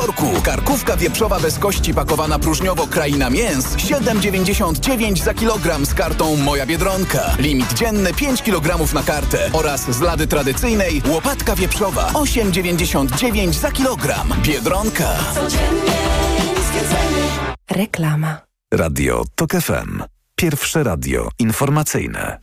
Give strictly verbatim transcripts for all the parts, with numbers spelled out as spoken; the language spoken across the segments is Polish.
wtorku. Karkówka wieprzowa bez kości pakowana próżniowo Kraina Mięs siedem dziewięćdziesiąt dziewięć za kilogram z kartą Moja Biedronka. Limit dzienny pięć kilogramów na kartę. Oraz z lady tradycyjnej łopatka wieprzowa osiem dziewięćdziesiąt dziewięć za kilogram. Biedronka. Reklama. Radio Tok F M. Pierwsze radio informacyjne.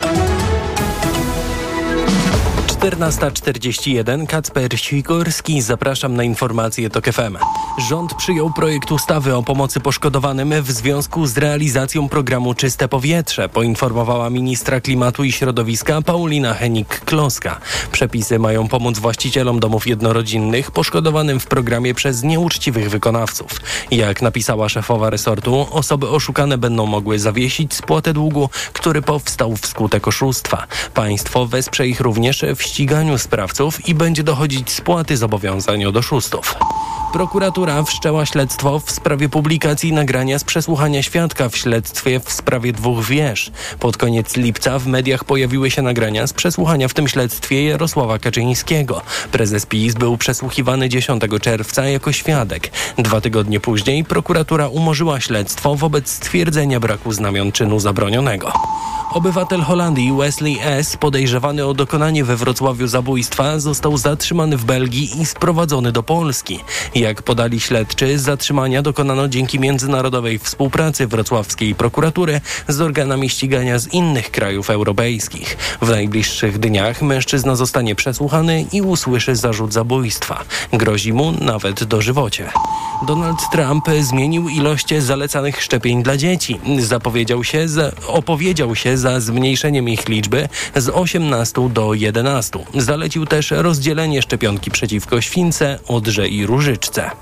czternasta czterdzieści jeden, Kacper Sikorski, zapraszam na informacje Tok F M. Rząd przyjął projekt ustawy o pomocy poszkodowanym w związku z realizacją programu Czyste Powietrze, poinformowała ministra klimatu i środowiska Paulina Henik-Kloska. Przepisy mają pomóc właścicielom domów jednorodzinnych poszkodowanym w programie przez nieuczciwych wykonawców. Jak napisała szefowa resortu, osoby oszukane będą mogły zawiesić spłatę długu, który powstał wskutek oszustwa. Państwo wesprze ich również w ściganiu sprawców i będzie dochodzić spłaty zobowiązań od oszustów. Prokuratura wszczęła śledztwo w sprawie publikacji nagrania z przesłuchania świadka w śledztwie w sprawie dwóch wież. Pod koniec lipca w mediach pojawiły się nagrania z przesłuchania w tym śledztwie Jarosława Kaczyńskiego. Prezes PiS był przesłuchiwany dziesiątego czerwca jako świadek. Dwa tygodnie później prokuratura umorzyła śledztwo wobec stwierdzenia braku znamion czynu zabronionego. Obywatel Holandii Wesley S., podejrzewany o dokonanie we Wrocławiu zabójstwa, został zatrzymany w Belgii i sprowadzony do Polski. Jak podali śledczy, zatrzymania dokonano dzięki międzynarodowej współpracy wrocławskiej prokuratury z organami ścigania z innych krajów europejskich. W najbliższych dniach mężczyzna zostanie przesłuchany i usłyszy zarzut zabójstwa. Grozi mu nawet dożywocie. Donald Trump zmienił ilość zalecanych szczepień dla dzieci. Zapowiedział się, za, opowiedział się za zmniejszeniem ich liczby z osiemnastu do jedenastu. Zalecił też rozdzielenie szczepionki przeciwko śwince, odrze i różyczce.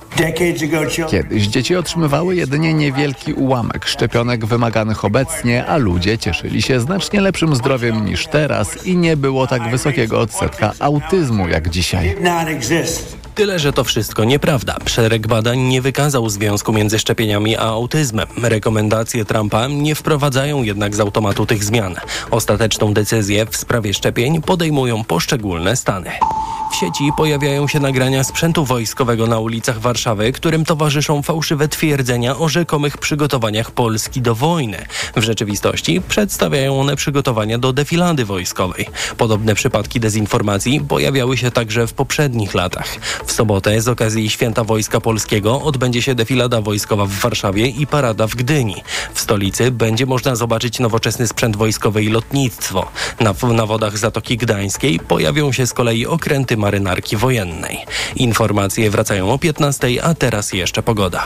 Kiedyś dzieci otrzymywały jedynie niewielki ułamek szczepionek wymaganych obecnie, a ludzie cieszyli się znacznie lepszym zdrowiem niż teraz i nie było tak wysokiego odsetka autyzmu jak dzisiaj. Tyle, że to wszystko nieprawda. Szereg badań nie wykazał związku między szczepieniami a autyzmem. Rekomendacje Trumpa nie wprowadzają jednak z automatu tych zmian. Ostateczną decyzję w sprawie szczepień podejmują poszczególne stany. W sieci pojawiają się nagrania sprzętu wojskowego na ulicach Warszawy, którym towarzyszą fałszywe twierdzenia o rzekomych przygotowaniach Polski do wojny. W rzeczywistości przedstawiają one przygotowania do defilady wojskowej. Podobne przypadki dezinformacji pojawiały się także w poprzednich latach. W sobotę z okazji Święta Wojska Polskiego odbędzie się defilada wojskowa w Warszawie i parada w Gdyni. W stolicy będzie można zobaczyć nowoczesny sprzęt wojskowy i lotnictwo. Na, na wodach Zatoki Gdańskiej pojawią się z kolei okręty marynarki wojennej. Informacje wracają o piętnastej, a teraz jeszcze pogoda.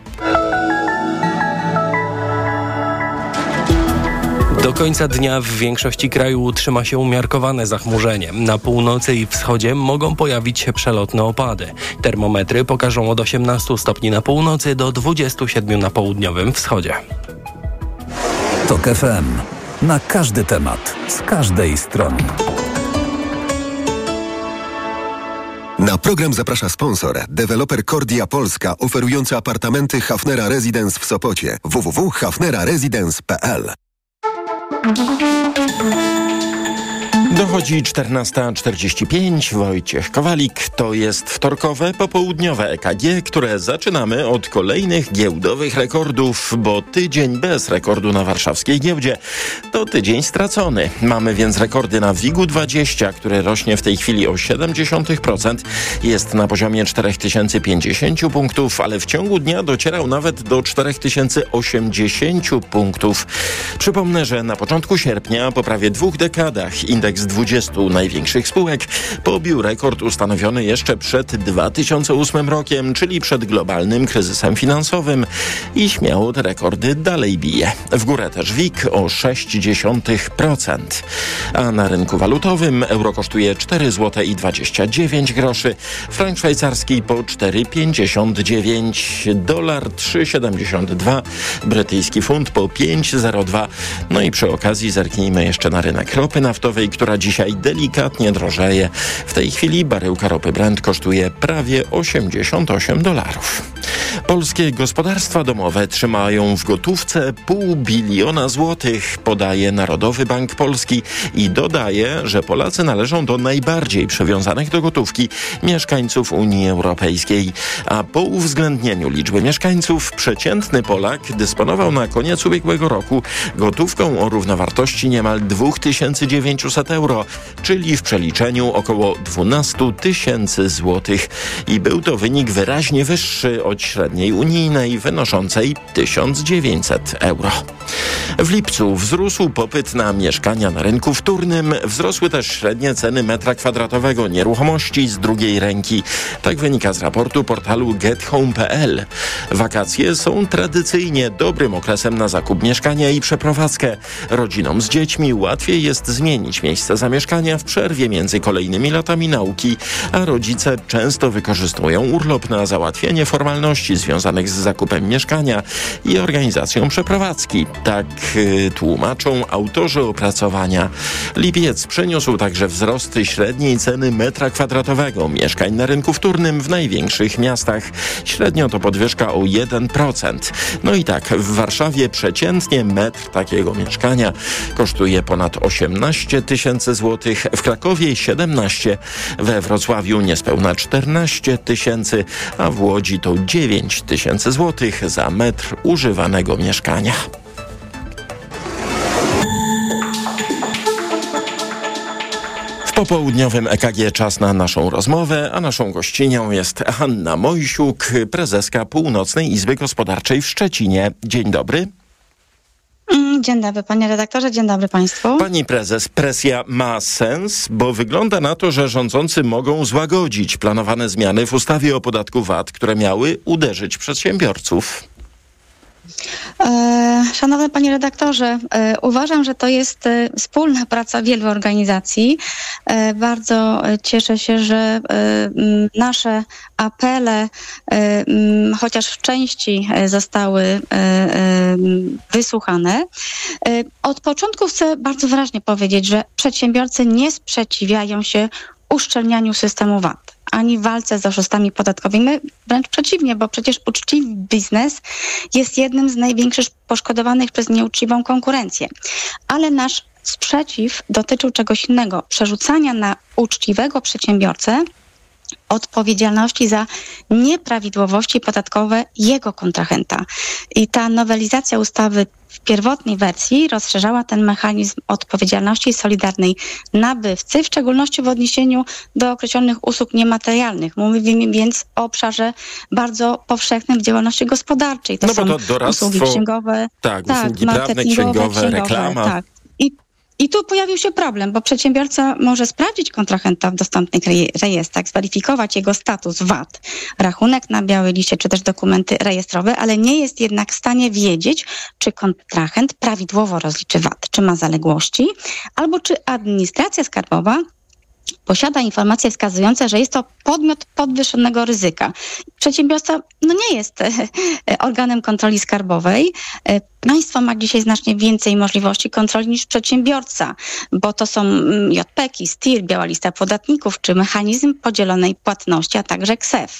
Do końca dnia w większości kraju utrzyma się umiarkowane zachmurzenie. Na północy i wschodzie mogą pojawić się przelotne opady. Termometry pokażą od osiemnastu stopni na północy do dwudziestu siedmiu na południowym wschodzie. Tok F M. Na każdy temat, z każdej strony. Na program zaprasza sponsor, deweloper Kordia Polska, oferujący apartamenty Hafnera Residence w Sopocie. w w w kropka hafnera residence kropka p l. Dochodzi czternasta czterdzieści pięć, Wojciech Kowalik. To jest wtorkowe, popołudniowe E K G, które zaczynamy od kolejnych giełdowych rekordów, bo tydzień bez rekordu na warszawskiej giełdzie to tydzień stracony. Mamy więc rekordy na WIG-u dwadzieścia, który rośnie w tej chwili o siedem przecinek pięć procent. Jest na poziomie cztery tysiące pięćdziesiąt punktów, ale w ciągu dnia docierał nawet do cztery tysiące osiemdziesiąt punktów. Przypomnę, że na początku sierpnia, po prawie dwóch dekadach, indeks dwudziestu największych spółek pobił rekord ustanowiony jeszcze przed dwa tysiące ósmym rokiem, czyli przed globalnym kryzysem finansowym, i śmiało te rekordy dalej bije. W górę też WIG o sześć przecinek pięć procent. A na rynku walutowym euro kosztuje cztery złote i dwadzieścia dziewięć groszy, frank szwajcarski po cztery pięćdziesiąt dziewięć, dolar trzy siedemdziesiąt dwa, brytyjski funt po pięć zero dwa. No i przy okazji zerknijmy jeszcze na rynek ropy naftowej, która dzisiaj delikatnie drożeje. W tej chwili baryłka ropy Brent kosztuje prawie osiemdziesiąt osiem dolarów. Polskie gospodarstwa domowe trzymają w gotówce pół biliona złotych, podaje Narodowy Bank Polski i dodaje, że Polacy należą do najbardziej przywiązanych do gotówki mieszkańców Unii Europejskiej. A po uwzględnieniu liczby mieszkańców przeciętny Polak dysponował na koniec ubiegłego roku gotówką o równowartości niemal dwa tysiące dziewięćset euro, czyli w przeliczeniu około dwanaście tysięcy złotych. I był to wynik wyraźnie wyższy od średniej unijnej, wynoszącej tysiąc dziewięćset euro. W lipcu wzrósł popyt na mieszkania na rynku wtórnym, wzrosły też średnie ceny metra kwadratowego nieruchomości z drugiej ręki. Tak wynika z raportu portalu get home kropka p l. Wakacje są tradycyjnie dobrym okresem na zakup mieszkania i przeprowadzkę. Rodzinom z dziećmi łatwiej jest zmienić miejsce zamieszkania w przerwie między kolejnymi latami nauki, a rodzice często wykorzystują urlop na załatwienie formalności związanych z zakupem mieszkania i organizacją przeprowadzki. Tak yy, tłumaczą autorzy opracowania. Lipiec przyniósł także wzrosty średniej ceny metra kwadratowego mieszkań na rynku wtórnym w największych miastach. Średnio to podwyżka o jeden procent. No i tak, w Warszawie przeciętnie metr takiego mieszkania kosztuje ponad osiemnaście tysięcy złotych, w Krakowie siedemnaście, we Wrocławiu niespełna czternaście tysięcy, a w Łodzi to dziewięć tysięcy złotych za metr używanego mieszkania. W popołudniowym E K G czas na naszą rozmowę, a naszą gościnią jest Hanna Mojsiuk, prezeska Północnej Izby Gospodarczej w Szczecinie. Dzień dobry. Dzień dobry, panie redaktorze, dzień dobry państwu. Pani prezes, presja ma sens, bo wygląda na to, że rządzący mogą złagodzić planowane zmiany w ustawie o podatku V A T, które miały uderzyć przedsiębiorców. E, szanowny panie redaktorze, e, uważam, że to jest e, wspólna praca wielu organizacji. E, bardzo cieszę się, że e, m, nasze apele, e, m, chociaż w części zostały e, e, wysłuchane. E, od początku chcę bardzo wyraźnie powiedzieć, że przedsiębiorcy nie sprzeciwiają się uszczelnianiu systemu V A T, ani walce z oszustami podatkowymi. Wręcz przeciwnie, bo przecież uczciwy biznes jest jednym z największych poszkodowanych przez nieuczciwą konkurencję. Ale nasz sprzeciw dotyczył czegoś innego. Przerzucania na uczciwego przedsiębiorcę odpowiedzialności za nieprawidłowości podatkowe jego kontrahenta. I ta nowelizacja ustawy w pierwotnej wersji rozszerzała ten mechanizm odpowiedzialności solidarnej nabywcy, w szczególności w odniesieniu do określonych usług niematerialnych. Mówimy więc o obszarze bardzo powszechnym w działalności gospodarczej. To no są bo to doradztwo, usługi księgowe, tak, tak, usługi prawne, księgowe, księgowe, reklama. Tak. I I tu pojawił się problem, bo przedsiębiorca może sprawdzić kontrahenta w dostępnych rejestrach, zweryfikować jego status V A T, rachunek na białej liście, czy też dokumenty rejestrowe, ale nie jest jednak w stanie wiedzieć, czy kontrahent prawidłowo rozliczy V A T, czy ma zaległości, albo czy administracja skarbowa posiada informacje wskazujące, że jest to podmiot podwyższonego ryzyka. Przedsiębiorca no nie jest e, organem kontroli skarbowej. E, państwo ma dzisiaj znacznie więcej możliwości kontroli niż przedsiębiorca, bo to są J P K i, S T I R, biała lista podatników, czy mechanizm podzielonej płatności, a także K S E F.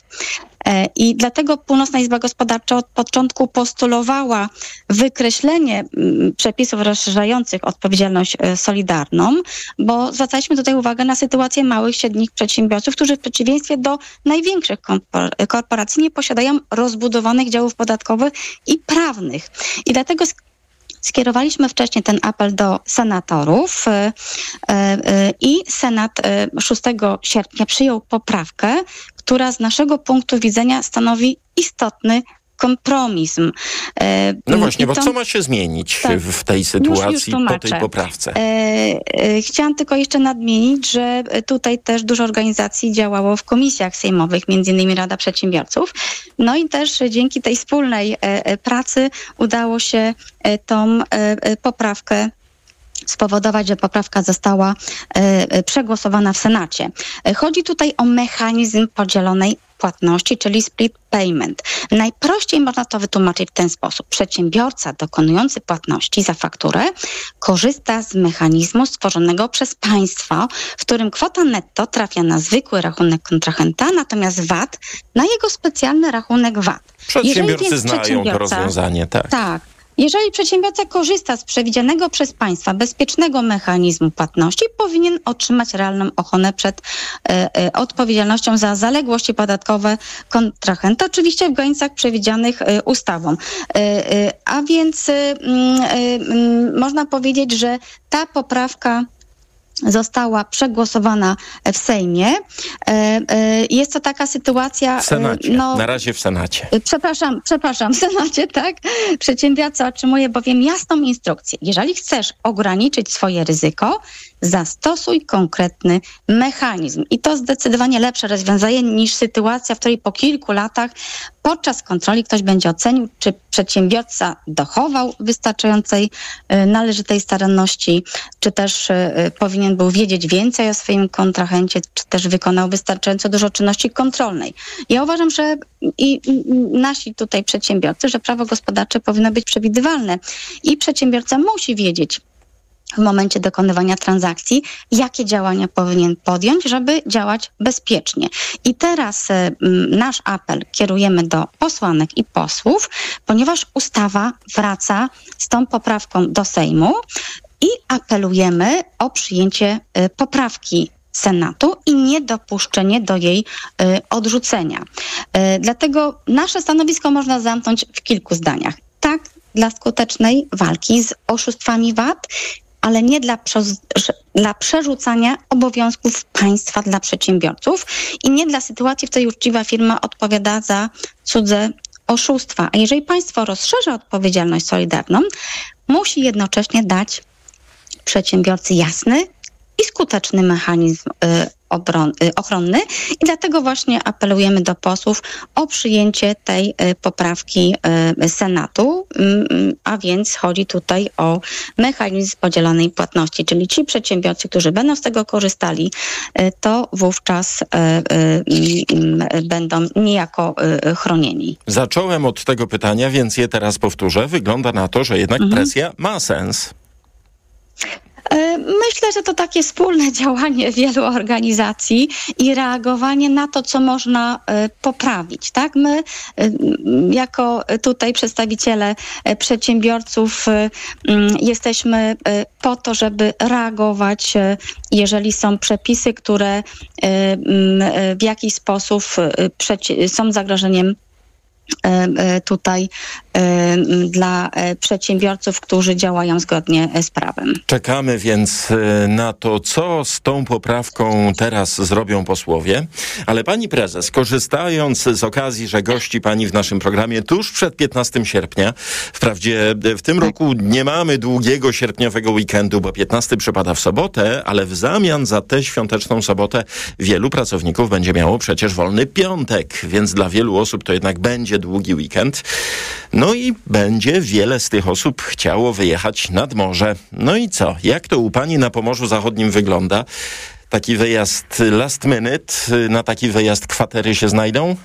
I dlatego Północna Izba Gospodarcza od początku postulowała wykreślenie przepisów rozszerzających odpowiedzialność solidarną, bo zwracaliśmy tutaj uwagę na sytuację małych, średnich przedsiębiorców, którzy w przeciwieństwie do największych korporacji nie posiadają rozbudowanych działów podatkowych i prawnych. I dlatego skierowaliśmy wcześniej ten apel do senatorów i Senat szóstego sierpnia przyjął poprawkę, która z naszego punktu widzenia stanowi istotny kompromis. No właśnie, bo to, co ma się zmienić tak, w tej sytuacji po tej poprawce? Chciałam tylko jeszcze nadmienić, że tutaj też dużo organizacji działało w komisjach sejmowych, między innymi Rada Przedsiębiorców. No i też dzięki tej wspólnej pracy udało się tą poprawkę spowodować, że poprawka została e, przegłosowana w Senacie. Chodzi tutaj o mechanizm podzielonej płatności, czyli split payment. Najprościej można to wytłumaczyć w ten sposób. Przedsiębiorca dokonujący płatności za fakturę korzysta z mechanizmu stworzonego przez państwo, w którym kwota netto trafia na zwykły rachunek kontrahenta, natomiast V A T na jego specjalny rachunek V A T. Przedsiębiorcy znają to rozwiązanie, tak. Tak. Jeżeli przedsiębiorca korzysta z przewidzianego przez państwa bezpiecznego mechanizmu płatności, powinien otrzymać realną ochronę przed e, e, odpowiedzialnością za zaległości podatkowe kontrahenta, oczywiście w granicach przewidzianych e, ustawą. E, e, a więc e, e, e, można powiedzieć, że ta poprawka została przegłosowana w Sejmie. Jest to taka sytuacja... W Senacie, no, na razie w Senacie. Przepraszam, przepraszam, w Senacie, tak? Przedsiębiorca otrzymuje bowiem jasną instrukcję. Jeżeli chcesz ograniczyć swoje ryzyko, zastosuj konkretny mechanizm. I to zdecydowanie lepsze rozwiązanie niż sytuacja, w której po kilku latach podczas kontroli ktoś będzie ocenił, czy przedsiębiorca dochował wystarczającej należytej staranności, czy też powinien był wiedzieć więcej o swoim kontrahencie, czy też wykonał wystarczająco dużo czynności kontrolnej. Ja uważam, że i nasi tutaj przedsiębiorcy, że prawo gospodarcze powinno być przewidywalne i przedsiębiorca musi wiedzieć w momencie dokonywania transakcji, jakie działania powinien podjąć, żeby działać bezpiecznie. I teraz y, nasz apel kierujemy do posłanek i posłów, ponieważ ustawa wraca z tą poprawką do Sejmu i apelujemy o przyjęcie y, poprawki Senatu i niedopuszczenie do jej y, odrzucenia. Y, dlatego nasze stanowisko można zamknąć w kilku zdaniach. Tak, dla skutecznej walki z oszustwami V A T, ale nie dla, dla przerzucania obowiązków państwa dla przedsiębiorców i nie dla sytuacji, w której uczciwa firma odpowiada za cudze oszustwa. A jeżeli państwo rozszerza odpowiedzialność solidarną, musi jednocześnie dać przedsiębiorcy jasny i skuteczny mechanizm y, obron, y, ochronny i dlatego właśnie apelujemy do posłów o przyjęcie tej y, poprawki y, Senatu, y, a więc chodzi tutaj o mechanizm podzielonej płatności, czyli ci przedsiębiorcy, którzy będą z tego korzystali, y, to wówczas y, y, y, będą niejako y, chronieni. Zacząłem od tego pytania, więc je teraz powtórzę. Wygląda na to, że jednak mhm. presja ma sens. Myślę, że to takie wspólne działanie wielu organizacji i reagowanie na to, co można poprawić. Tak? My jako tutaj przedstawiciele przedsiębiorców jesteśmy po to, żeby reagować, jeżeli są przepisy, które w jakiś sposób są zagrożeniem tutaj dla przedsiębiorców, którzy działają zgodnie z prawem. Czekamy więc na to, co z tą poprawką teraz zrobią posłowie. Ale pani prezes, korzystając z okazji, że gości pani w naszym programie tuż przed piętnastego sierpnia, wprawdzie w tym tak. roku nie mamy długiego sierpniowego weekendu, bo piętnasty przypada w sobotę, ale w zamian za tę świąteczną sobotę wielu pracowników będzie miało przecież wolny piątek, więc dla wielu osób to jednak będzie długi weekend. No i będzie wiele z tych osób chciało wyjechać nad morze. No i co? Jak to u pani na Pomorzu Zachodnim wygląda? Taki wyjazd last minute, na taki wyjazd kwatery się znajdą?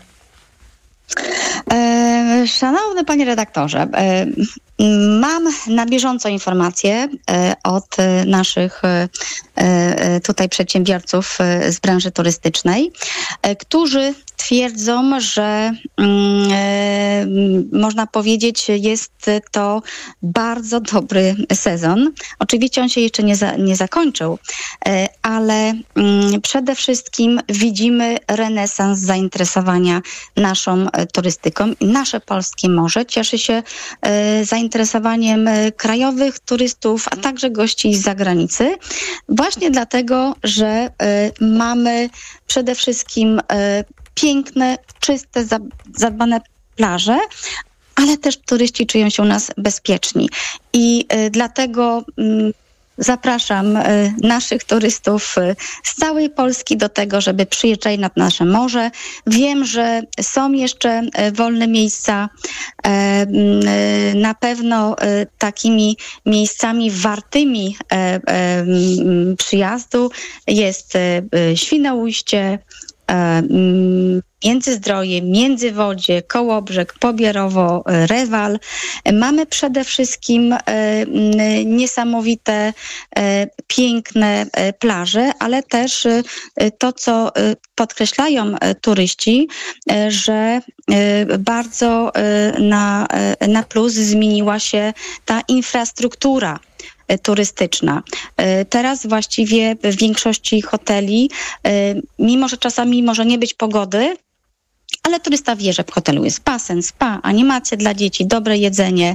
E, szanowny panie redaktorze, e, mam na bieżąco informacje e, od naszych e, tutaj przedsiębiorców e, z branży turystycznej, e, którzy twierdzą, że e, można powiedzieć, jest to bardzo dobry sezon. Oczywiście on się jeszcze nie, za, nie zakończył, e, ale m, przede wszystkim widzimy renesans zainteresowania naszą e, turystyką. Nasze polskie morze cieszy się e, zainteresowaniem e, krajowych turystów, a także gości z zagranicy. Właśnie dlatego, że e, mamy przede wszystkim e, piękne, czyste, zadbane plaże, ale też turyści czują się u nas bezpieczni. I y, dlatego y, zapraszam y, naszych turystów y, z całej Polski do tego, żeby przyjeżdżali nad nasze morze. Wiem, że są jeszcze y, wolne miejsca. Y, y, na pewno y, takimi miejscami wartymi y, y, y, przyjazdu jest y, y, Świnoujście, Międzyzdroje, Międzywodzie, Kołobrzeg, Pobierowo, Rewal. Mamy przede wszystkim niesamowite, piękne plaże, ale też to, co podkreślają turyści, że bardzo na, na plus zmieniła się ta infrastruktura turystyczna. Teraz właściwie w większości hoteli, mimo że czasami może nie być pogody, ale turysta wie, że w hotelu jest basen, spa, animacje dla dzieci, dobre jedzenie,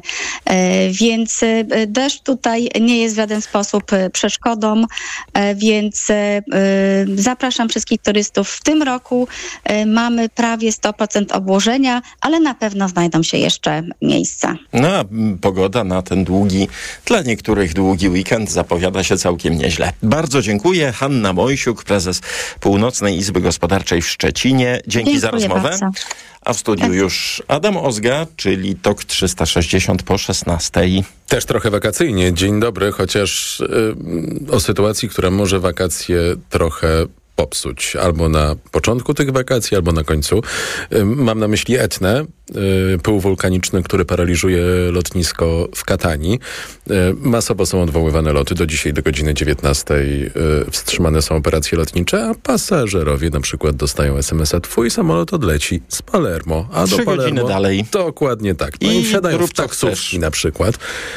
więc deszcz tutaj nie jest w żaden sposób przeszkodą, więc zapraszam wszystkich turystów. W tym roku mamy prawie sto procent obłożenia, ale na pewno znajdą się jeszcze miejsca. No a pogoda na ten długi, dla niektórych długi weekend zapowiada się całkiem nieźle. Bardzo dziękuję. Hanna Mojsiuk, prezes Północnej Izby Gospodarczej w Szczecinie. Dzięki Dziękuję za rozmowę. Bardzo. A w studiu tak. już Adam Ozga, czyli T O K trzysta sześćdziesiąt po szesnastej. Też trochę wakacyjnie. Dzień dobry, chociaż yy, o sytuacji, która może wakacje trochę popsuć. Albo na początku tych wakacji, albo na końcu. Yy, mam na myśli Etnę, yy, pył wulkaniczny, który paraliżuje lotnisko w Katani. Yy, masowo są odwoływane loty. Do dzisiaj do godziny dziewiętnastej yy, wstrzymane są operacje lotnicze, a pasażerowie na przykład dostają es em es a: twój samolot odleci z Palermo, a Trzy do Palermo godziny dalej. Dokładnie tak. No i, i wsiadają w taksówki na przykład.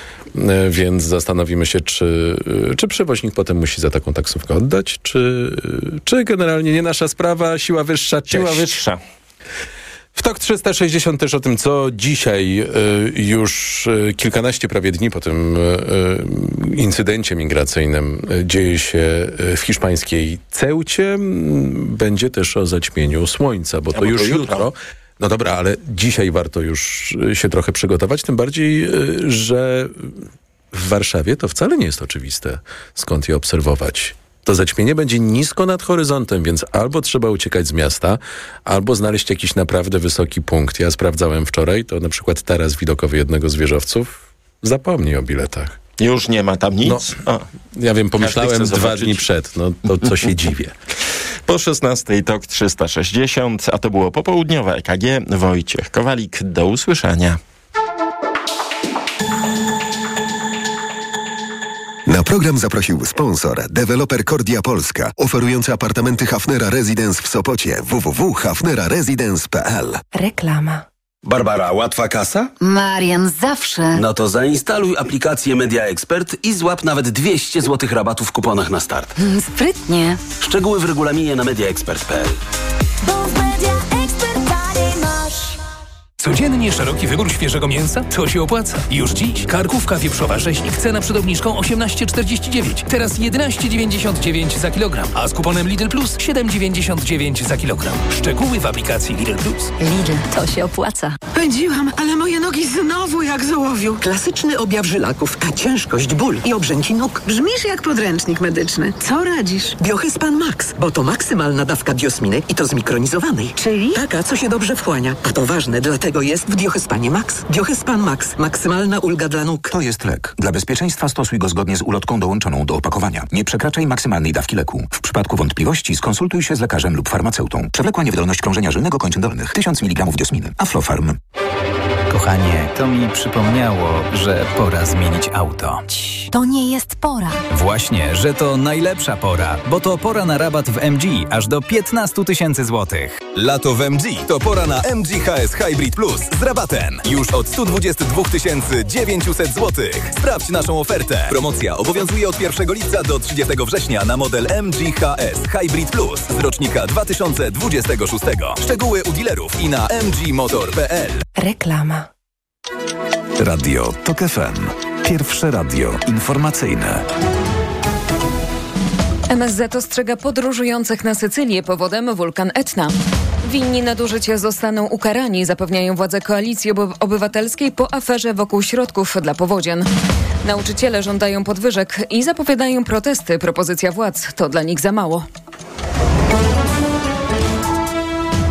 Więc zastanowimy się, czy, czy przewoźnik potem musi za taką taksówkę oddać, czy, czy generalnie nie nasza sprawa, siła wyższa, cześć. Siła wyższa. W T O K trzysta sześćdziesiąt też o tym, co dzisiaj y, już y, kilkanaście prawie dni po tym y, y, incydencie migracyjnym y, dzieje się y, w hiszpańskiej Ceucie. Będzie też o zaćmieniu słońca, bo to już jutro. jutro. No dobra, ale dzisiaj warto już się trochę przygotować, tym bardziej, że w Warszawie to wcale nie jest oczywiste, skąd je obserwować. To zaćmienie będzie nisko nad horyzontem, więc albo trzeba uciekać z miasta, albo znaleźć jakiś naprawdę wysoki punkt. Ja sprawdzałem wczoraj, to na przykład taras widokowy jednego z wieżowców. Zapomnij o biletach. Już nie ma tam nic? No, ja wiem, pomyślałem dwa dni przed, no to co się dziwię. Po szesnastej T O K trzysta sześćdziesiąt, a to było popołudniowe E K G. Wojciech Kowalik, do usłyszenia. Na program zaprosił sponsor, deweloper Kordia Polska, oferujący apartamenty Hafnera Residence w Sopocie. w w w kropka hafnera residence kropka p l. Reklama. Barbara, łatwa kasa? Marian, zawsze. No to zainstaluj aplikację Media Expert i złap nawet dwieście złotych rabatu w kuponach na start. Hmm, sprytnie. Szczegóły w regulaminie na media expert kropka p l. Bo w Media Expert taniej masz. Codziennie szeroki wybór świeżego mięsa? To się opłaca. Już dziś karkówka wieprzowa rzeźnik. Cena przed obniżką osiemnaście czterdzieści dziewięć. Teraz jedenaście dziewięćdziesiąt dziewięć za kilogram. A z kuponem Lidl Plus siedem dziewięćdziesiąt dziewięć za kilogram. Szczegóły w aplikacji Lidl Plus. Lidl, to się opłaca. Pędziłam, ale moje nogi znowu jak z ołowiu. Klasyczny objaw żylaków, a ciężkość, ból i obrzęki nóg. Brzmisz jak podręcznik medyczny. Co radzisz? Biohyspan Max, bo to maksymalna dawka biosminy i to zmikronizowanej. Czyli? Taka, co się dobrze wchłania. A to ważne, dlatego jest w Biohyspanie Max. Biohyspan Max. Maksymalna ulga dla nóg. To jest lek. Dla bezpieczeństwa stosuj go zgodnie z ulotką dołączoną do opakowania. Nie przekraczaj maksymalnej dawki leku. W przypadku wątpliwości skonsultuj się z lekarzem lub farmaceutą. Przewlekła niewydolność krążenia żylnego kończyn dolnych. tysiąc miligramów diosminy. Aflofarm. Kochanie, to mi przypomniało, że pora zmienić auto. To nie jest pora. Właśnie, że to najlepsza pora, bo to pora na rabat w M G aż do piętnaście tysięcy złotych. Lato w M G to pora na M G H S Hybrid Plus z rabatem. Już od sto dwadzieścia dwa tysiące dziewięćset złotych. Sprawdź naszą ofertę. Promocja obowiązuje od pierwszego lipca do trzydziestego września na model M G H S Hybrid Plus z rocznika dwa tysiące dwudziestego szóstego. Szczegóły u dealerów i na m g motor kropka p l. Reklama. Radio T O K F M. Pierwsze radio informacyjne. M S Z ostrzega podróżujących na Sycylię powodem wulkan Etna. Winni nadużycia zostaną ukarani, zapewniają władze Koalicji Obywatelskiej po aferze wokół środków dla powodzian. Nauczyciele żądają podwyżek i zapowiadają protesty. Propozycja władz to dla nich za mało. W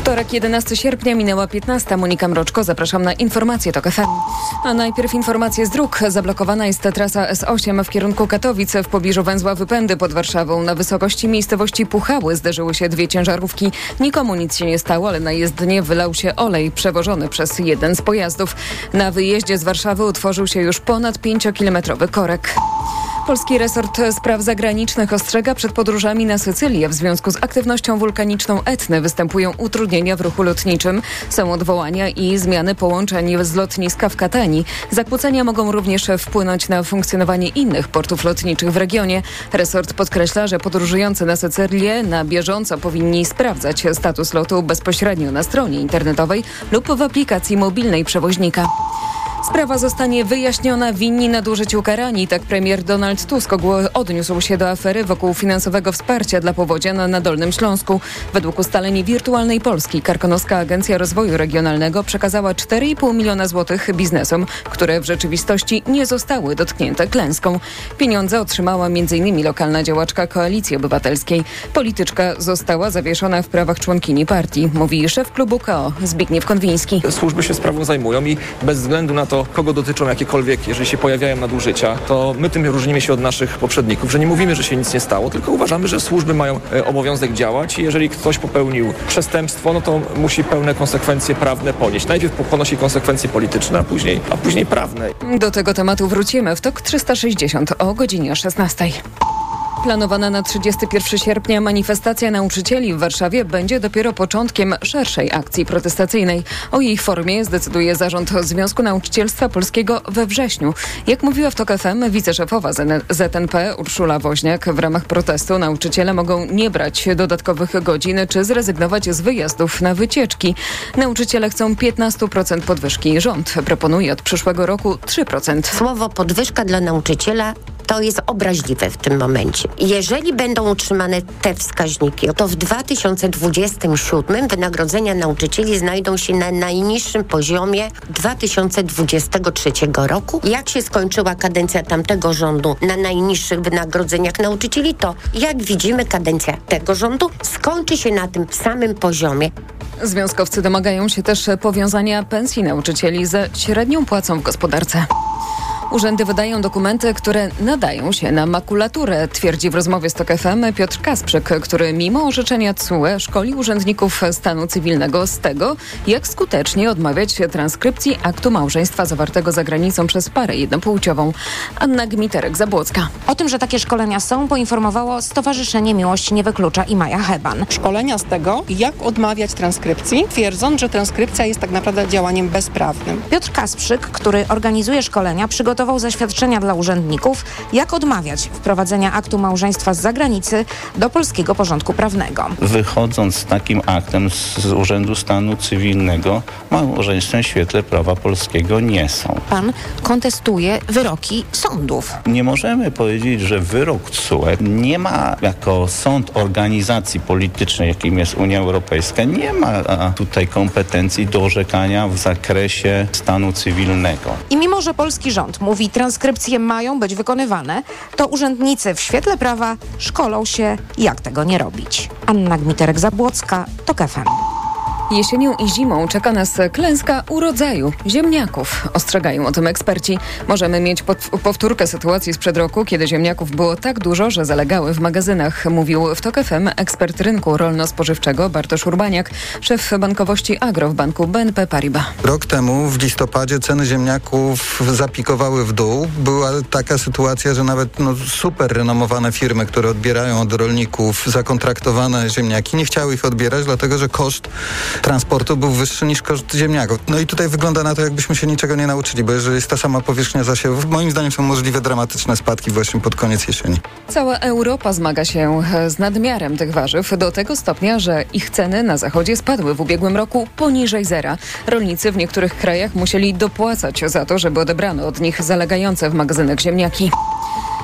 Wtorek, jedenastego sierpnia, minęła piętnasta. Monika Mroczko, zapraszam na informacje TOK F M. A najpierw informacje z dróg. Zablokowana jest trasa S osiem w kierunku Katowic. W pobliżu węzła Wypędy pod Warszawą na wysokości miejscowości Puchały zderzyły się dwie ciężarówki. Nikomu nic się nie stało, ale na jezdnię wylał się olej przewożony przez jeden z pojazdów. Na wyjeździe z Warszawy utworzył się już ponad pięciokilometrowy korek. Polski resort spraw zagranicznych ostrzega przed podróżami na Sycylię. W związku z aktywnością wulkaniczną Etny występują utrudnienia w ruchu lotniczym. Są odwołania i zmiany połączeń z lotniska w Katanii. Zakłócenia mogą również wpłynąć na funkcjonowanie innych portów lotniczych w regionie. Resort podkreśla, że podróżujący na Sycylię na bieżąco powinni sprawdzać status lotu bezpośrednio na stronie internetowej lub w aplikacji mobilnej przewoźnika. Sprawa zostanie wyjaśniona, winni nadużyć ukarani. Tak premier Donald Tusk odniósł się do afery wokół finansowego wsparcia dla powodzian na Dolnym Śląsku. Według ustaleń Wirtualnej Polski Karkonoska Agencja Rozwoju Regionalnego przekazała cztery i pół miliona złotych biznesom, które w rzeczywistości nie zostały dotknięte klęską. Pieniądze otrzymała m in lokalna działaczka Koalicji Obywatelskiej. Polityczka została zawieszona w prawach członkini partii, mówi szef klubu K O Zbigniew Konwiński. Służby się sprawą zajmują i bez względu na to, kogo dotyczą jakiekolwiek, jeżeli się pojawiają nadużycia, to my tym różnimy się od naszych poprzedników, że nie mówimy, że się nic nie stało, tylko uważamy, że służby mają e, obowiązek działać i jeżeli ktoś popełnił przestępstwo, no to musi pełne konsekwencje prawne ponieść. Najpierw ponosi konsekwencje polityczne, a później, a później prawne. Do tego tematu wrócimy w TOK trzysta sześćdziesiąt o godzinie szesnastej. Planowana na trzydziestego pierwszego sierpnia manifestacja nauczycieli w Warszawie będzie dopiero początkiem szerszej akcji protestacyjnej. O jej formie zdecyduje zarząd Związku Nauczycielstwa Polskiego we wrześniu. Jak mówiła w TOK F M wiceszefowa Z N P Urszula Woźniak, w ramach protestu nauczyciele mogą nie brać dodatkowych godzin czy zrezygnować z wyjazdów na wycieczki. Nauczyciele chcą piętnaście procent podwyżki. Rząd proponuje od przyszłego roku trzy procent. Słowo podwyżka dla nauczyciela to jest obraźliwe w tym momencie. Jeżeli będą utrzymane te wskaźniki, to w dwa tysiące dwudziestym siódmym wynagrodzenia nauczycieli znajdą się na najniższym poziomie dwa tysiące dwudziestego trzeciego roku. Jak się skończyła kadencja tamtego rządu na najniższych wynagrodzeniach nauczycieli, to jak widzimy kadencja tego rządu skończy się na tym samym poziomie. Związkowcy domagają się też powiązania pensji nauczycieli ze średnią płacą w gospodarce. Urzędy wydają dokumenty, które nadają się na makulaturę, twierdzi w rozmowie z TOK F M Piotr Kasprzyk, który mimo orzeczenia T S U E szkoli urzędników stanu cywilnego z tego, jak skutecznie odmawiać transkrypcji aktu małżeństwa zawartego za granicą przez parę jednopłciową. Anna Gmiterek-Zabłocka. O tym, że takie szkolenia są, poinformowało Stowarzyszenie Miłość Nie Wyklucza i Maja Heban. Szkolenia z tego, jak odmawiać transkrypcji, twierdząc, że transkrypcja jest tak naprawdę działaniem bezprawnym. Piotr Kasprzyk, który organizuje szkolenia, przygotował zaświadczenia dla urzędników, jak odmawiać wprowadzenia aktu małżeństwa z zagranicy do polskiego porządku prawnego. Wychodząc z takim aktem z Urzędu Stanu Cywilnego, małżeństwem w świetle prawa polskiego nie są. Pan kontestuje wyroki sądów. Nie możemy powiedzieć, że wyrok T S U E nie ma jako sąd organizacji politycznej, jakim jest Unia Europejska, nie ma tutaj kompetencji do orzekania w zakresie stanu cywilnego. I mimo, że polski rząd mówi, transkrypcje mają być wykonywane, to urzędnicy w świetle prawa szkolą się, jak tego nie robić. Anna Gmiterek-Zabłocka, TOK F M. Jesienią i zimą czeka nas klęska urodzaju ziemniaków. Ostrzegają o tym eksperci. Możemy mieć powtórkę sytuacji sprzed roku, kiedy ziemniaków było tak dużo, że zalegały w magazynach, mówił w TOK F M ekspert rynku rolno-spożywczego Bartosz Urbaniak, szef bankowości Agro w banku B N P Paribas. Rok temu w listopadzie ceny ziemniaków zapikowały w dół. Była taka sytuacja, że nawet no, super renomowane firmy, które odbierają od rolników zakontraktowane ziemniaki, nie chciały ich odbierać, dlatego że koszt transportu był wyższy niż koszt ziemniaków. No i tutaj wygląda na to, jakbyśmy się niczego nie nauczyli, bo jeżeli jest ta sama powierzchnia zasiewów, moim zdaniem są możliwe dramatyczne spadki właśnie pod koniec jesieni. Cała Europa zmaga się z nadmiarem tych warzyw do tego stopnia, że ich ceny na zachodzie spadły w ubiegłym roku poniżej zera. Rolnicy w niektórych krajach musieli dopłacać za to, żeby odebrano od nich zalegające w magazynach ziemniaki.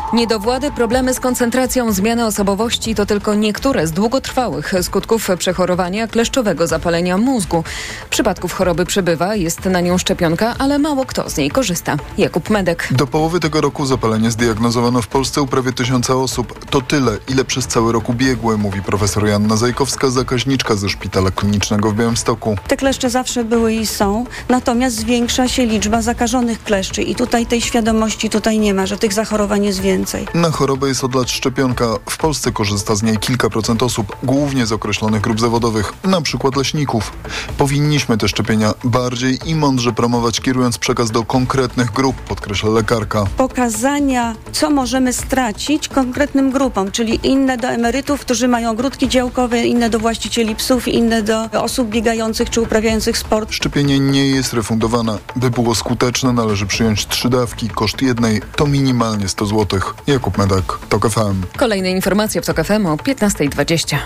Niedowłady, problemy z koncentracją, zmiany osobowości to tylko niektóre z długotrwałych skutków przechorowania kleszczowego zapalenia mózgu. Przypadków choroby przybywa, jest na nią szczepionka, ale mało kto z niej korzysta. Jakub Medek. Do połowy tego roku zapalenie zdiagnozowano w Polsce u prawie tysiąca osób. To tyle, ile przez cały rok ubiegły, mówi profesor Joanna Zajkowska, zakaźniczka ze Szpitala Klinicznego w Białymstoku. Te kleszcze zawsze były i są, natomiast zwiększa się liczba zakażonych kleszczy i tutaj tej świadomości tutaj nie ma, że tych zachorowań jest więcej. Na chorobę jest od lat szczepionka. W Polsce korzysta z niej kilka procent osób, głównie z określonych grup zawodowych, na przykład leśników. Powinniśmy te szczepienia bardziej i mądrze promować, kierując przekaz do konkretnych grup, podkreśla lekarka. Pokazania, co możemy stracić konkretnym grupom, czyli inne do emerytów, którzy mają ogródki działkowe, inne do właścicieli psów, inne do osób biegających czy uprawiających sport. Szczepienie nie jest refundowane. By było skuteczne, należy przyjąć trzy dawki. Koszt jednej to minimalnie sto złotych. Jakub Medek, TOK F M. Kolejne informacje w TOK F M o piętnasta dwadzieścia.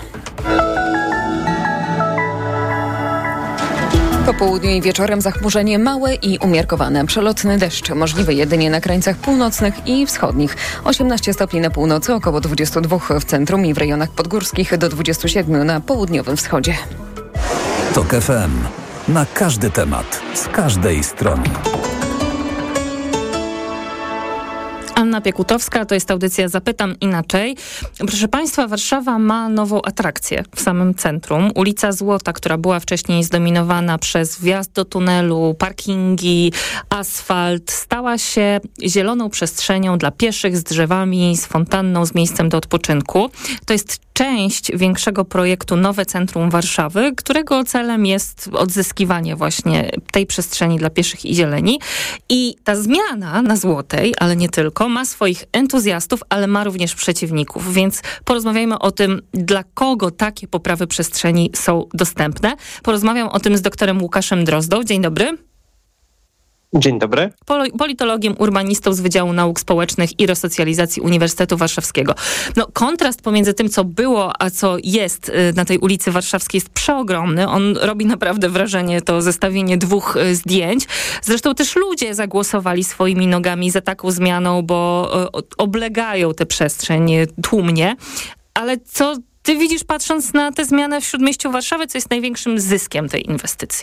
Po południu i wieczorem zachmurzenie małe i umiarkowane. Przelotny deszcz możliwy jedynie na krańcach północnych i wschodnich. osiemnaście stopni na północy, około dwadzieścia dwa w centrum i w rejonach podgórskich do dwudziestu siedmiu na południowym wschodzie. TOK F M. Na każdy temat, z każdej strony. Anna Piekutowska, to jest audycja Zapytam Inaczej. Proszę Państwa, Warszawa ma nową atrakcję w samym centrum. Ulica Złota, która była wcześniej zdominowana przez wjazd do tunelu, parkingi, asfalt, stała się zieloną przestrzenią dla pieszych z drzewami, z fontanną, z miejscem do odpoczynku. To jest część większego projektu Nowe Centrum Warszawy, którego celem jest odzyskiwanie właśnie tej przestrzeni dla pieszych i zieleni. I ta zmiana na Złotej, ale nie tylko, ma swoich entuzjastów, ale ma również przeciwników, więc porozmawiajmy o tym, dla kogo takie poprawy przestrzeni są dostępne. Porozmawiam o tym z doktorem Łukaszem Drozdą. Dzień dobry. Dzień dobry. Politologiem, urbanistą z Wydziału Nauk Społecznych i Resocjalizacji Uniwersytetu Warszawskiego. No, kontrast pomiędzy tym, co było, a co jest na tej ulicy Warszawskiej jest przeogromny. On robi naprawdę wrażenie, to zestawienie dwóch zdjęć. Zresztą też ludzie zagłosowali swoimi nogami za taką zmianą, bo oblegają tę przestrzeń tłumnie. Ale co ty widzisz, patrząc na tę zmianę w Śródmieściu Warszawy, co jest największym zyskiem tej inwestycji?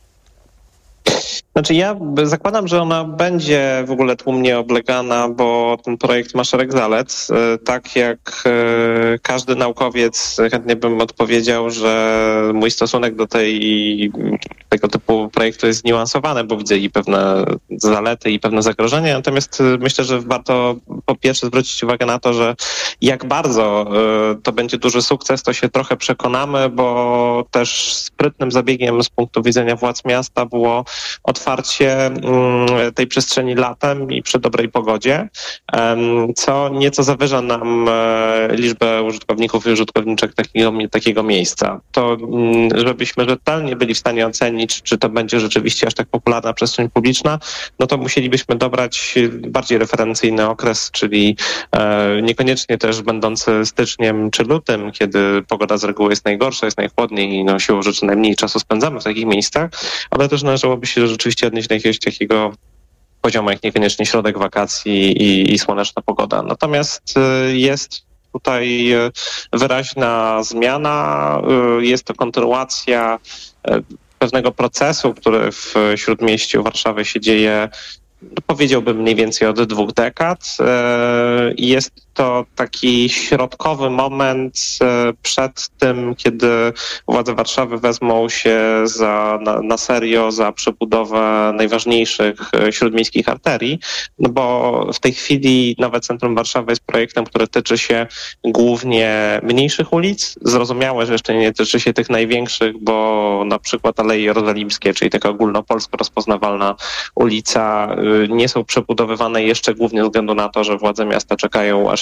Znaczy ja zakładam, że ona będzie w ogóle tłumnie oblegana, bo ten projekt ma szereg zalet. Tak jak każdy naukowiec chętnie bym odpowiedział, że mój stosunek do tej, tego typu projektu jest zniuansowany, bo widzę i pewne zalety, i pewne zagrożenia. Natomiast myślę, że warto po pierwsze zwrócić uwagę na to, że jak bardzo to będzie duży sukces, to się trochę przekonamy, bo też sprytnym zabiegiem z punktu widzenia władz miasta było otwarcie tej przestrzeni latem i przy dobrej pogodzie, co nieco zawyża nam liczbę użytkowników i użytkowniczek takiego, takiego miejsca. To żebyśmy rzetelnie byli w stanie ocenić, czy to będzie rzeczywiście aż tak popularna przestrzeń publiczna, no to musielibyśmy dobrać bardziej referencyjny okres, czyli niekoniecznie też będący styczniem czy lutym, kiedy pogoda z reguły jest najgorsza, jest najchłodniej i no, siłą rzeczy najmniej czasu spędzamy w takich miejscach, ale też należałoby się rzeczywiście odnieść do jakiegoś takiego poziomu, jak niekoniecznie środek wakacji i, i słoneczna pogoda. Natomiast jest tutaj wyraźna zmiana, jest to kontynuacja pewnego procesu, który w Śródmieściu Warszawy się dzieje, powiedziałbym mniej więcej od dwóch dekad. Jest to taki środkowy moment przed tym, kiedy władze Warszawy wezmą się za, na, na serio za przebudowę najważniejszych śródmiejskich arterii, no bo w tej chwili Nowe Centrum Warszawy jest projektem, który tyczy się głównie mniejszych ulic. Zrozumiałe, że jeszcze nie tyczy się tych największych, bo na przykład Aleje Jerozolimskie, czyli taka ogólnopolsko rozpoznawalna ulica, nie są przebudowywane jeszcze głównie ze względu na to, że władze miasta czekają, aż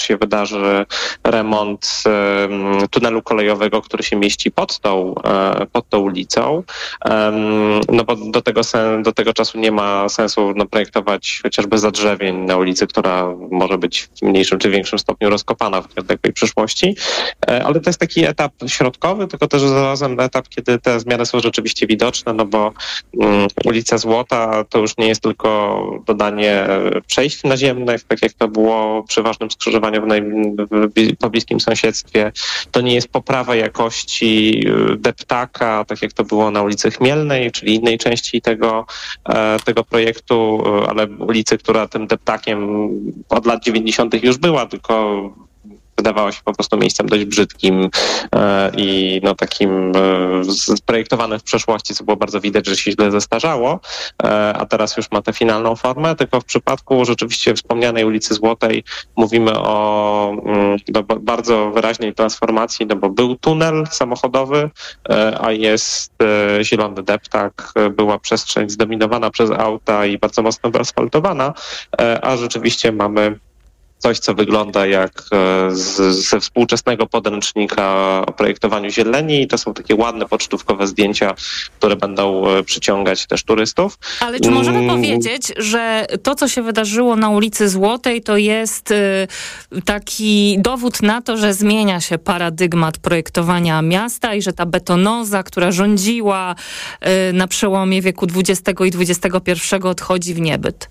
się wydarzy remont um, tunelu kolejowego, który się mieści pod tą, e, pod tą ulicą. Um, no bo do tego, sen, do tego czasu nie ma sensu no, projektować chociażby zadrzewień na ulicy, która może być w mniejszym czy większym stopniu rozkopana w takiej przyszłości. E, ale to jest taki etap środkowy, tylko też zarazem etap, kiedy te zmiany są rzeczywiście widoczne, no bo um, ulica Złota to już nie jest tylko dodanie przejść naziemnych, tak jak to było przy ważnym skrzyżowaniu w, naj, w pobliskim sąsiedztwie. To nie jest poprawa jakości deptaka, tak jak to było na ulicy Chmielnej, czyli innej części tego, tego projektu, ale ulicy, która tym deptakiem od lat dziewięćdziesiątych już była, tylko wydawała się po prostu miejscem dość brzydkim e, i no takim e, sprojektowanym w przeszłości, co było bardzo widać, że się źle zestarzało, e, a teraz już ma tę finalną formę, tylko w przypadku rzeczywiście wspomnianej ulicy Złotej mówimy o mm, no, bardzo wyraźnej transformacji, no bo był tunel samochodowy, e, a jest e, zielony deptak, e, była przestrzeń zdominowana przez auta i bardzo mocno wyasfaltowana, e, a rzeczywiście mamy coś, co wygląda jak z, ze współczesnego podręcznika o projektowaniu zieleni i to są takie ładne pocztówkowe zdjęcia, które będą przyciągać też turystów. Ale czy możemy hmm. powiedzieć, że to, co się wydarzyło na ulicy Złotej, to jest y, taki dowód na to, że zmienia się paradygmat projektowania miasta i że ta betonoza, która rządziła y, na przełomie wieku dwudziestego i dwudziestego pierwszego odchodzi w niebyt?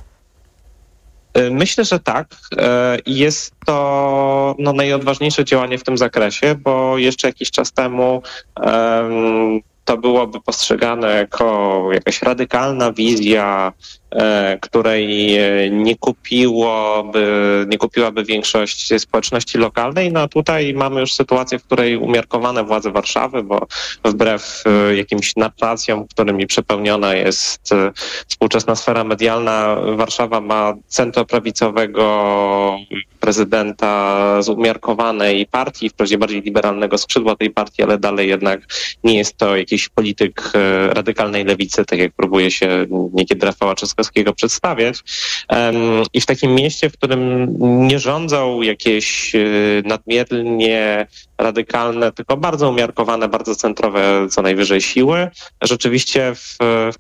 Myślę, że tak. I jest to no, najodważniejsze działanie w tym zakresie, bo jeszcze jakiś czas temu um, to byłoby postrzegane jako jakaś radykalna wizja, e, której nie kupiłoby, nie kupiłaby większość społeczności lokalnej. No a tutaj mamy już sytuację, w której umiarkowane władze Warszawy, bo wbrew e, jakimś narracjom, którymi przepełniona jest e, współczesna sfera medialna, Warszawa ma centroprawicowego prezydenta z umiarkowanej partii, wprawdzie bardziej liberalnego skrzydła tej partii, ale dalej jednak nie jest to jakiś polityk e, radykalnej lewicy, tak jak próbuje się niekiedy Rafała Trzaskowskiego przedstawiać. Um, I w takim mieście, w którym nie rządzą jakieś e, nadmiernie radykalne, tylko bardzo umiarkowane, bardzo centrowe co najwyżej siły, rzeczywiście w,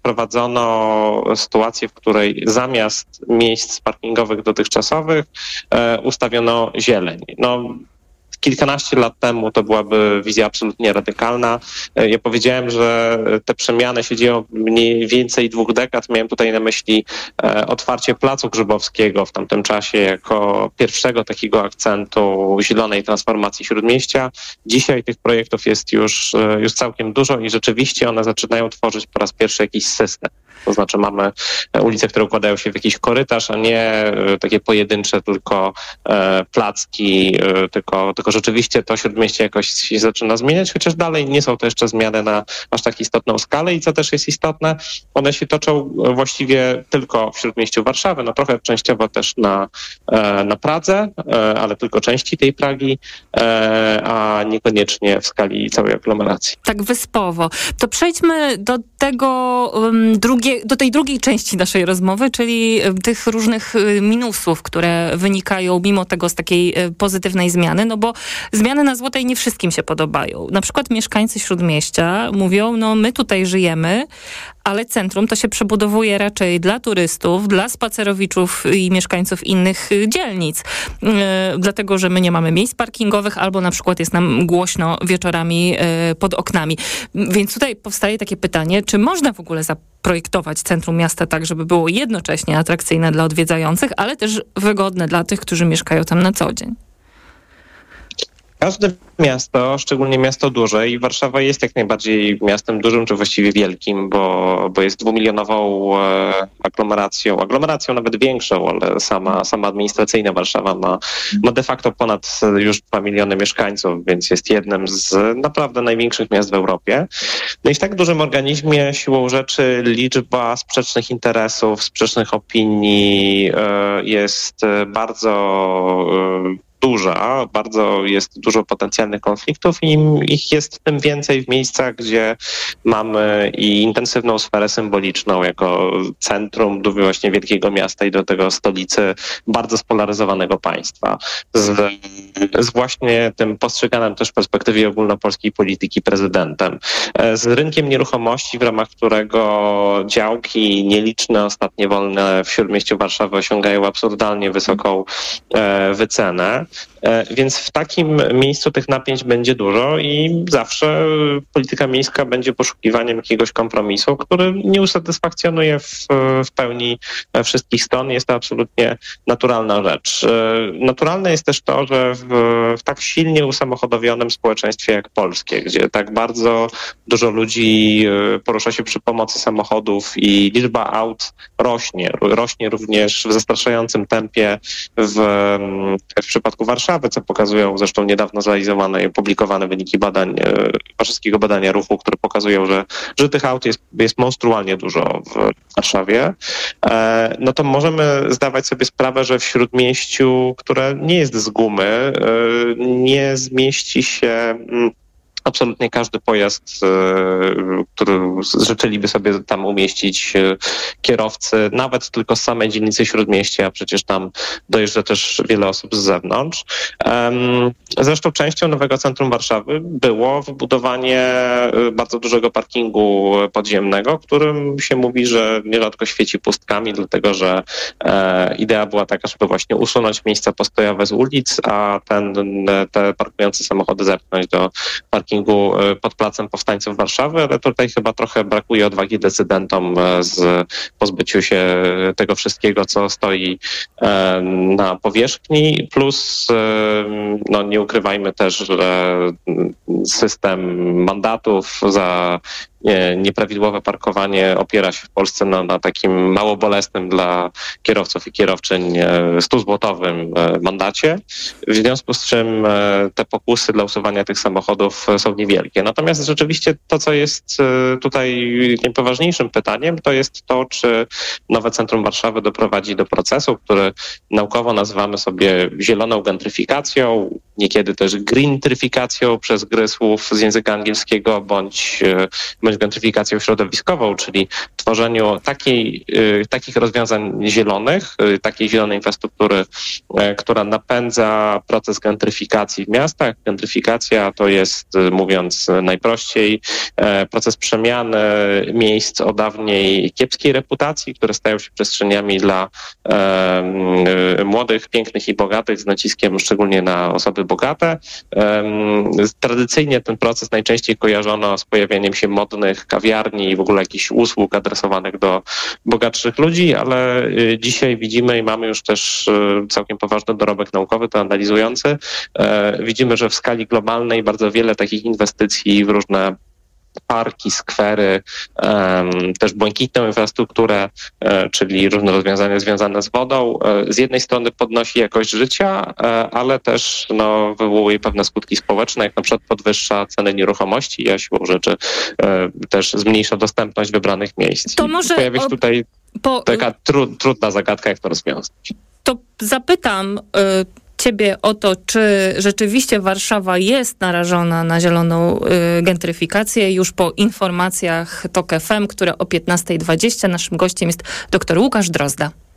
wprowadzono sytuację, w której zamiast miejsc parkingowych dotychczasowych e, ustawiono zieleń. No, kilkanaście lat temu to byłaby wizja absolutnie radykalna. Ja powiedziałem, że te przemiany się dzieją mniej więcej dwóch dekad. Miałem tutaj na myśli e, otwarcie Placu Grzybowskiego w tamtym czasie jako pierwszego takiego akcentu zielonej transformacji Śródmieścia. Dzisiaj tych projektów jest już, e, już całkiem dużo i rzeczywiście one zaczynają tworzyć po raz pierwszy jakiś system. To znaczy mamy ulice, które układają się w jakiś korytarz, a nie e, takie pojedyncze tylko e, placki, e, tylko, tylko rzeczywiście to Śródmieście jakoś się zaczyna zmieniać, chociaż dalej nie są to jeszcze zmiany na aż tak istotną skalę i co też jest istotne, one się toczą właściwie tylko w Śródmieściu Warszawy, no trochę częściowo też na, e, na Pradze, e, ale tylko części tej Pragi, e, a niekoniecznie w skali całej aglomeracji. Tak wyspowo. To przejdźmy do tego um, drugiego do tej drugiej części naszej rozmowy, czyli tych różnych minusów, które wynikają mimo tego z takiej pozytywnej zmiany, no bo zmiany na Złotej nie wszystkim się podobają. Na przykład mieszkańcy Śródmieścia mówią, no my tutaj żyjemy, ale centrum to się przebudowuje raczej dla turystów, dla spacerowiczów i mieszkańców innych dzielnic. Yy, dlatego, że my nie mamy miejsc parkingowych albo na przykład jest nam głośno wieczorami yy, pod oknami. Więc tutaj powstaje takie pytanie, czy można w ogóle zaprojektować centrum miasta tak, żeby było jednocześnie atrakcyjne dla odwiedzających, ale też wygodne dla tych, którzy mieszkają tam na co dzień? Każde miasto, szczególnie miasto duże i Warszawa jest jak najbardziej miastem dużym, czy właściwie wielkim, bo, bo jest dwumilionową e, aglomeracją, aglomeracją nawet większą, ale sama, sama administracyjna Warszawa ma, ma de facto ponad już dwa miliony mieszkańców, więc jest jednym z naprawdę największych miast w Europie. No i w tak dużym organizmie siłą rzeczy liczba sprzecznych interesów, sprzecznych opinii e, jest bardzo e, duża, bardzo jest dużo potencjalnych konfliktów i im ich jest tym więcej w miejscach, gdzie mamy i intensywną sferę symboliczną jako centrum do właśnie wielkiego miasta i do tego stolicy bardzo spolaryzowanego państwa. Z, z właśnie tym postrzeganym też w perspektywie ogólnopolskiej polityki prezydentem. Z rynkiem nieruchomości, w ramach którego działki nieliczne, ostatnie wolne w śródmieściu Warszawy osiągają absurdalnie wysoką e, wycenę. Więc w takim miejscu tych napięć będzie dużo i zawsze polityka miejska będzie poszukiwaniem jakiegoś kompromisu, który nie usatysfakcjonuje w, w pełni wszystkich stron. Jest to absolutnie naturalna rzecz. Naturalne jest też to, że w, w tak silnie usamochodowionym społeczeństwie jak polskie, gdzie tak bardzo dużo ludzi porusza się przy pomocy samochodów i liczba aut rośnie. Rośnie również w zastraszającym tempie w, w przypadku Warszawy, co pokazują zresztą niedawno zrealizowane i opublikowane wyniki badań, warszawskiego badania ruchu, które pokazują, że, że tych aut jest, jest monstrualnie dużo w Warszawie, no to możemy zdawać sobie sprawę, że w śródmieściu, które nie jest z gumy, nie zmieści się absolutnie każdy pojazd, który życzyliby sobie tam umieścić kierowcy, nawet tylko z samej dzielnicy Śródmieścia, a przecież tam dojeżdża też wiele osób z zewnątrz. Zresztą częścią nowego centrum Warszawy było wybudowanie bardzo dużego parkingu podziemnego, którym się mówi, że nierzadko świeci pustkami, dlatego że idea była taka, żeby właśnie usunąć miejsca postojowe z ulic, a ten, te parkujące samochody zepchnąć do parkingu pod Placem Powstańców Warszawy, ale tutaj chyba trochę brakuje odwagi decydentom z pozbyciu się tego wszystkiego, co stoi na powierzchni, plus no nie ukrywajmy też, że system mandatów za Nie, nieprawidłowe parkowanie opiera się w Polsce na, na takim mało bolesnym dla kierowców i kierowczyń stuzłotowym mandacie, w związku z czym te pokusy dla usuwania tych samochodów są niewielkie. Natomiast rzeczywiście to, co jest tutaj najpoważniejszym pytaniem, to jest to, czy nowe centrum Warszawy doprowadzi do procesu, który naukowo nazywamy sobie zieloną gentryfikacją, niekiedy też greentryfikacją przez gry słów z języka angielskiego, bądź bądź gentryfikacją środowiskową, czyli tworzeniu takiej, takich rozwiązań zielonych, takiej zielonej infrastruktury, która napędza proces gentryfikacji w miastach. Gentryfikacja to jest, mówiąc najprościej, proces przemiany miejsc o dawniej kiepskiej reputacji, które stają się przestrzeniami dla e, młodych, pięknych i bogatych, z naciskiem szczególnie na osoby bogate. E, tradycyjnie ten proces najczęściej kojarzono z pojawieniem się modnych kawiarni i w ogóle jakichś usług adresowanych do bogatszych ludzi, ale dzisiaj widzimy i mamy już też całkiem poważny dorobek naukowy to analizujący. Widzimy, że w skali globalnej bardzo wiele takich inwestycji w różne parki, skwery, um, też błękitną infrastrukturę, e, czyli różne rozwiązania związane z wodą. E, z jednej strony podnosi jakość życia, e, ale też no, wywołuje pewne skutki społeczne, jak na przykład podwyższa ceny nieruchomości, a siłą rzeczy e, też zmniejsza dostępność wybranych miejsc. To może pojawia się o, tutaj po, taka tru, trudna zagadka, jak to rozwiązać. To zapytam y- Ciebie o to, czy rzeczywiście Warszawa jest narażona na zieloną y, gentryfikację już po informacjach TOK F M, które o piętnasta dwadzieścia. Naszym gościem jest dr Łukasz Drozda.